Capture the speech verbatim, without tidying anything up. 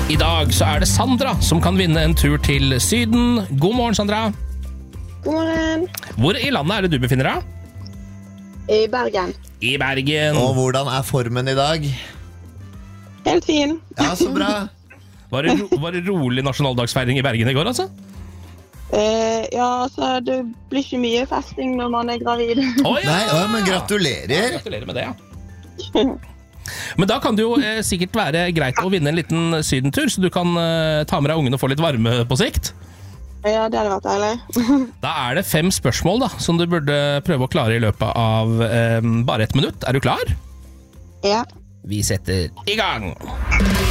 I dag så er det Sandra som kan vinne en tur til Syden. God morgen, Sandra. God morgen. Hvor i landet er det du befinner deg? I Bergen. I Bergen. Og hvordan er formen i dag? Helt fin. Ja, så bra. Var det, ro, var det rolig nasjonaldagsfeiring i Bergen i går, altså? Eh, ja, så det blir ikke mye festing når man er gravid. Å ja! Nei, å, men gratulerer. Gratulerer med det, ja. Men da kan det jo eh, sikkert være greit å vinne en liten sydentur, så du kan eh, ta med deg ungen og få litt varme på sikt. Ja, det hadde vært deilig. Da er det fem spørsmål da, som du burde prøve å klare i løpet av eh, bare ett minutt. Er du klar? Ja. Vi setter i gang.